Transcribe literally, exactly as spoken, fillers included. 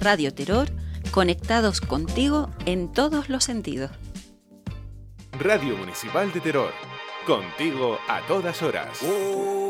Radio Terror, conectados contigo en todos los sentidos. Radio Municipal de Terror, contigo a todas horas. Oh.